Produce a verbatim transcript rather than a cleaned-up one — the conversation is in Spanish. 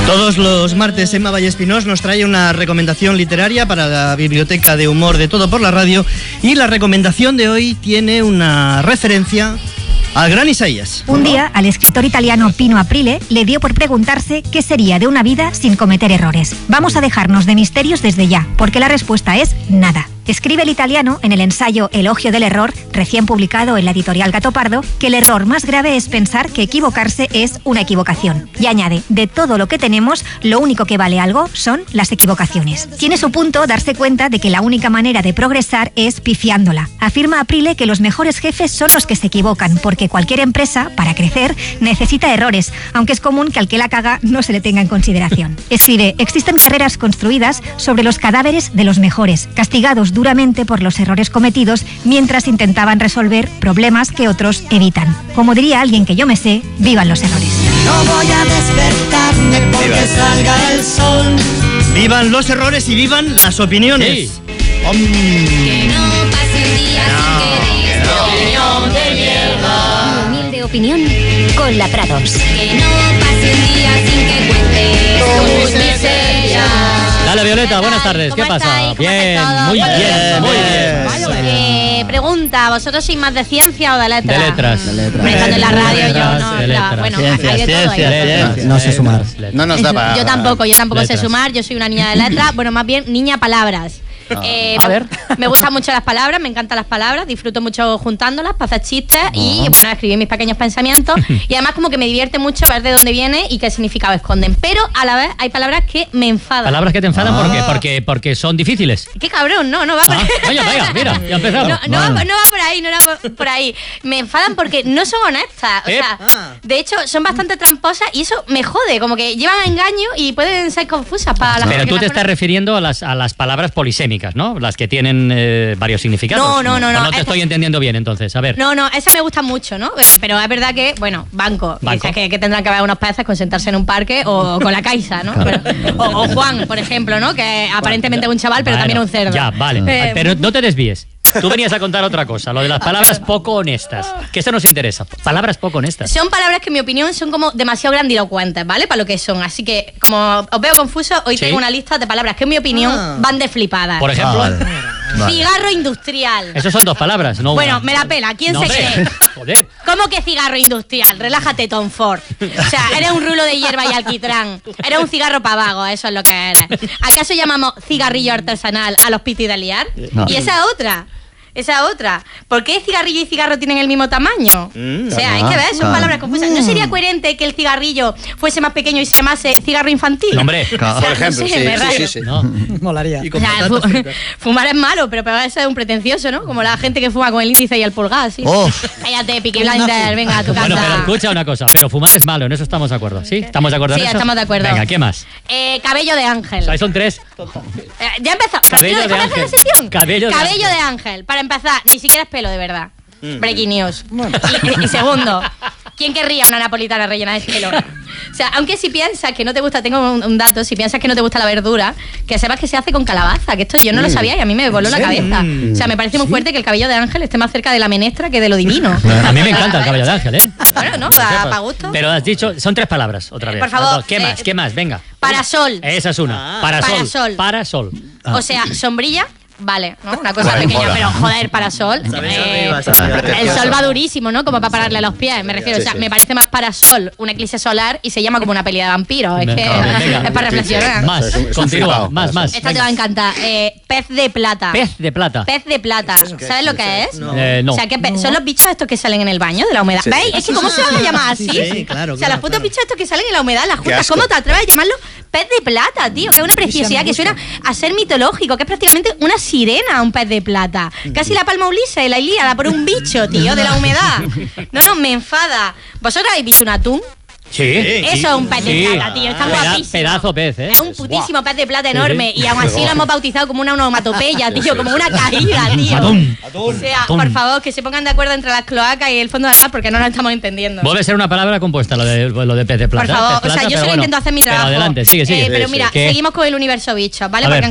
Todos los martes Emma Vallespinós nos trae una recomendación literaria para la biblioteca de humor de Todo por la Radio, y la recomendación de hoy tiene una referencia al gran Isaías. Un día, al escritor italiano Pino Aprile le dio por preguntarse qué sería de una vida sin cometer errores. Vamos a dejarnos de misterios desde ya, porque la respuesta es nada. Escribe el italiano en el ensayo Elogio del error, recién publicado en la editorial Gato Pardo, que el error más grave es pensar que equivocarse es una equivocación. Y añade, de todo lo que tenemos, lo único que vale algo son las equivocaciones. Tiene su punto darse cuenta de que la única manera de progresar es pifiándola. Afirma Aprile que los mejores jefes son los que se equivocan, porque cualquier empresa, para crecer, necesita errores, aunque es común que al que la caga no se le tenga en consideración. Escribe, existen carreras construidas sobre los cadáveres de los mejores, castigados duramente por los errores cometidos mientras intentaban resolver problemas que otros evitan. Como diría alguien que yo me sé, vivan los errores. No voy a despertarme porque salga el sol. Vivan los errores y vivan las opiniones. Sí. Um. Que no pase un día sin que des opinión de mierda. Humilde opinión con la Prados. Que no pase un día sin que cuente tus miserias. Dale, Violeta, buenas tardes. ¿Qué pasa? ¿Cómo Bien, estáis? muy ¿Cómo bien, estáis? muy bien. Eh, pregunta, ¿vosotros sois más de ciencia o de letras? De letras. De letras. Hombre, estando en la radio yo no. De la- letras. bueno, Ciencia, hay de todo. hay de ciencia, todo. ciencia. No sé sumar. No nos da para... Yo tampoco, yo tampoco Letras. sé sumar, yo soy una niña de letras, bueno, más bien niña palabras. Eh, A me, ver. me gustan mucho las palabras, me encantan las palabras, disfruto mucho juntándolas para hacer chistes y bueno, escribir mis pequeños pensamientos, y además como que me divierte mucho ver de dónde viene y qué significado esconden, pero a la vez hay palabras que me enfadan. Palabras que te enfadan, ¿por qué? Ah. Porque, porque son difíciles. Qué cabrón, no, no va por Ah, ahí. vaya, vaya, mira, ya empezamos. No, no, va, no va por ahí, no va por, por ahí. Me enfadan porque no son honestas. O Eh. sea, Ah. de hecho, son bastante tramposas y eso me jode. Como que llevan a engaño y pueden ser confusas para las Pero tú te las estás refiriendo a las, a las palabras polisémicas, ¿no? Las que tienen eh, varios significados. No, no, no, ¿O no, no te esta- estoy entendiendo bien, entonces. A ver. No, no, esa me gusta mucho, ¿no? Eh, Pero es verdad que, bueno, banco. Banco. Dices que, que tendrán que haber unos peces con sentarse en un parque o con la Caixa, ¿no? Pero- o, o Juan, por ejemplo, ¿no? Que aparentemente es un chaval, pero Bueno, también un cerdo. Ya, vale. Eh, Pero no te desvíes. Tú venías a contar otra cosa, lo de las palabras poco honestas. Que eso nos interesa. Palabras poco honestas. Son palabras que en mi opinión son como demasiado grandilocuentes, ¿vale? Para lo que son. Así que, como os veo confusos, hoy Sí. tengo una lista de palabras que en mi opinión Ah. van de flipadas. Por ejemplo. Ah, vale. Vale. Cigarro industrial. Esos son dos palabras, no Bueno, una. me la pela. ¿Quién No, se hombre. cree? Joder. ¿Cómo que cigarro industrial? Relájate, Tom Ford. O sea, eres un rulo de hierba y alquitrán. Eres un cigarro para vago, eso es lo que eres. ¿Acaso llamamos cigarrillo artesanal a los piti de liar? No. Y esa otra. Esa otra. ¿Por qué cigarrillo y cigarro tienen el mismo tamaño? Mm, o sea, hay claro. que ver, son Claro. palabras confusas. ¿No sería coherente que el cigarrillo fuese más pequeño y se llamase cigarro infantil? No, hombre. O sea, Claro. no Por ejemplo, sé, sí, me sí, rayo. sí, sí. No. Molaría. Y O con sea, patatas fu- fritas. fumar es malo, pero para eso es un pretencioso, ¿no? Como la gente que fuma con el índice y el pulgar, ¿sí? Oh. Cállate, Peaky Blinders, venga a tu casa. Bueno, pero escucha una cosa. Pero fumar es malo, en eso estamos de acuerdo. ¿Sí? ¿Estamos de acuerdo en Sí, eso? estamos de acuerdo. Venga, ¿qué más? Eh, cabello de ángel. O sea, son tres. Eh, ya empezó. Cabello ¿No de dejas ángel. la sección? Cabello de ángel. de ángel. Para empezar, ni siquiera es pelo, de verdad. Breaking news. Y, y segundo, ¿quién querría una napolitana rellena de pelo? O sea, aunque si piensas que no te gusta, tengo un, un dato, si piensas que no te gusta la verdura, que sepas que se hace con calabaza, que esto yo no lo sabía y a mí me voló la cabeza. O sea, me parece muy fuerte que el cabello de ángel esté más cerca de la menestra que de lo divino. A mí me encanta el cabello de ángel, ¿eh? Bueno, no, Que lo para sepas. pa gusto. Pero has dicho, son tres palabras, otra Eh, vez. por favor, Dos. ¿Qué eh, más? ¿Qué más? Venga. Parasol. Esa es una. Parasol. Parasol. Parasol. O sea, sombrilla, vale, ¿no? Una cosa Vale, pequeña, mola. pero joder, parasol. Sabes eh, arriba, sabes arriba. el sol va durísimo, ¿no? Como para pararle los pies, me refiero. Sí, o sea, sí. me parece más parasol un eclipse solar y se llama como una pelea de vampiros. Es que Venga, venga. es para reflexionar. Más, Es un- es un continúa, flipado, más, eso. más. Esta te va a encantar. Eh, pez de plata. Pez de plata. Pez de plata. ¿Sabes lo que es? No. Eh, no. O sea, que pe- son los bichos estos que salen en el baño de la humedad. Sí. ¿Veis? Es que ¿cómo se van a llamar así? Sí, claro, O sea, claro, los putos claro. bichos estos que salen en la humedad, las juntas. asco. ¿Cómo te atreves a llamarlo pez de plata, tío? Que es una preciosidad, que suena a ser mitológico, que es prácticamente una sirena, un pez de plata. Casi la palma Ulises, la Ilíada, por un bicho, tío, de la humedad. No, no, me enfada. ¿Vosotros habéis visto un atún? Sí. Eso es un pez de Sí. plata, tío. Está Peda- guapísimo. pedazo pez, ¿eh? Es un putísimo pez de plata Sí, enorme. sí. Y aún así lo hemos bautizado como una onomatopeya, tío. Como una caída, tío. Atún. O sea, Atún. por favor, que se pongan de acuerdo entre las cloacas y el fondo del mar porque no lo estamos entendiendo. Vuelve a ser una palabra compuesta lo de, lo de pez de plata. Por favor, Pez plata, o sea, yo pero solo bueno. intento hacer mi Pero trabajo. adelante, sigue, sigue. Eh, pero Sí, mira, sí. ¿Qué? seguimos con el universo bichos, ¿vale? A ver. Porque